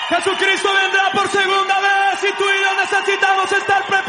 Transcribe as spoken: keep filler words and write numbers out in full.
Jesucristo vendrá por segunda vez y tú y yo necesitamos estar preparados.